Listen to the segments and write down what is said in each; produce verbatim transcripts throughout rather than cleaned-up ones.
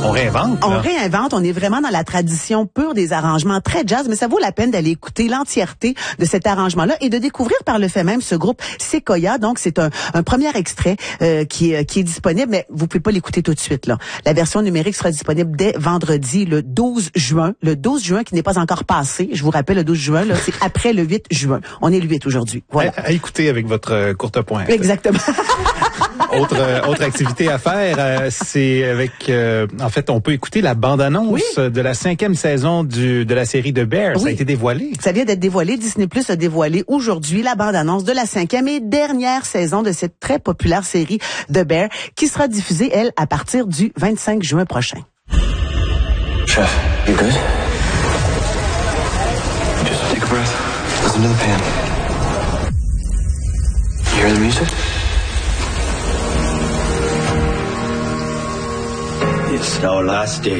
On réinvente. On là. réinvente, on est vraiment dans la tradition pure des arrangements très jazz, mais ça vaut la peine d'aller écouter l'entièreté de cet arrangement-là et de découvrir par le fait même ce groupe Sequoia. Donc, c'est un, un premier extrait euh, qui, est, qui est disponible, mais vous pouvez pas l'écouter tout de suite, là. La version numérique sera disponible dès vendredi, le douze juin. Le douze juin qui n'est pas encore passé. Je vous rappelle, le douze juin, là, c'est après le huit juin. On est le huit aujourd'hui. Voilà. À, à écouter avec votre euh, courte pointe. Exactement. Autre euh, autre activité à faire, euh, c'est avec euh, en fait on peut écouter la bande-annonce oui. de la cinquième saison du de la série The Bear. Oui. Ça a été dévoilé. Ça vient d'être dévoilé. Disney Plus a dévoilé aujourd'hui la bande-annonce de la cinquième et dernière saison de cette très populaire série The Bear, qui sera diffusée elle à partir du vingt-cinq juin prochain. Chef, you good? Just take a breath. Listen to the pan. You hear the music? It's our last day.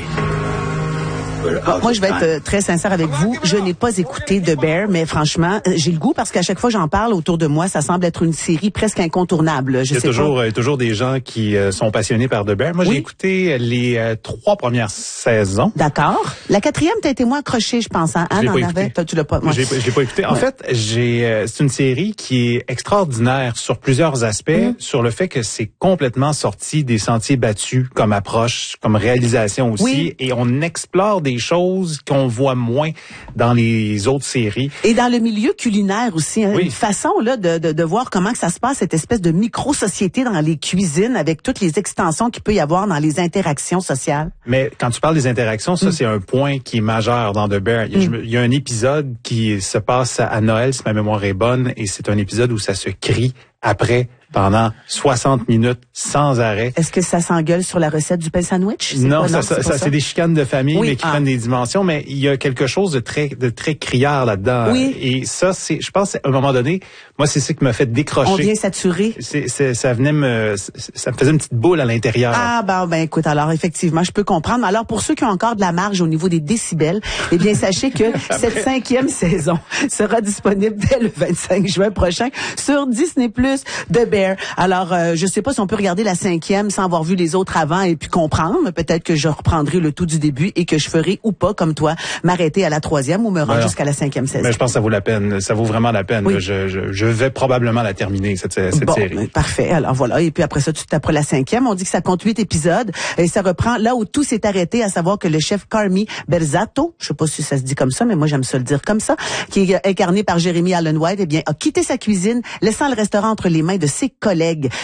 Bon, moi, je vais être euh, très sincère avec vous. Je n'ai pas écouté The Bear, mais franchement, euh, j'ai le goût parce qu'à chaque fois que j'en parle autour de moi, ça semble être une série presque incontournable. Je il y a sais toujours, pas. Euh, toujours des gens qui euh, sont passionnés par The Bear. Moi, oui. j'ai écouté les euh, trois premières saisons. D'accord. La quatrième, t'as été moins accroché, je pense. Hein? Je l'ai Anne pas en avait. Toi, tu l'as pas. Moi. Je l'ai, je l'ai pas écouté. En ouais. fait, j'ai, euh, c'est une série qui est extraordinaire sur plusieurs aspects, mmh. sur le fait que c'est complètement sorti des sentiers battus comme approche, comme réalisation aussi, oui. et on explore des choses qu'on voit moins dans les autres séries. Et dans le milieu culinaire aussi, hein, oui. une façon là de, de de voir comment que ça se passe, cette espèce de micro-société dans les cuisines avec toutes les extensions qu'il peut y avoir dans les interactions sociales. Mais quand tu parles des interactions, ça mm. c'est un point qui est majeur dans The Bear. Il y, a, mm. il y a un épisode qui se passe à Noël, si ma mémoire est bonne, et c'est un épisode où ça se crie après pendant soixante minutes sans arrêt. Est-ce que ça s'engueule sur la recette du pain sandwich? Non, quoi? ça, non ça, c'est, ça c'est des chicanes de famille, oui. mais qui ah. prennent des dimensions. Mais il y a quelque chose de très, de très criard là-dedans. Oui. Et ça, c'est, je pense, à un moment donné, moi, c'est ça qui m'a fait décrocher. On vient saturer. C'est, c'est, ça venait me, ça me faisait une petite boule à l'intérieur. Ah ben, ben écoute, alors effectivement, je peux comprendre. Mais alors pour ceux qui ont encore de la marge au niveau des décibels, eh bien sachez que cette cinquième saison sera disponible dès le vingt-cinq juin prochain sur Disney Plus, The Bear. Alors euh, je sais pas si on peut regarder la cinquième sans avoir vu les autres avant et puis comprendre. Peut-être que je reprendrai le tout du début et que je ferai ou pas comme toi m'arrêter à la troisième ou me rendre ben, jusqu'à la cinquième saison. Mais je pense que ça vaut la peine. Ça vaut vraiment la peine. Oui. Je, je, je vais probablement la terminer cette, cette bon, série. Parfait. Alors voilà. Et puis après ça, tu t'apprends la cinquième. On dit que ça compte huit épisodes et ça reprend là où tout s'est arrêté, à savoir que le chef Carmy Berzato, je sais pas si ça se dit comme ça, mais moi j'aime ça le dire comme ça, qui est incarné par Jeremy Allen White, eh bien a quitté sa cuisine, laissant le restaurant entre les mains de ses collègues.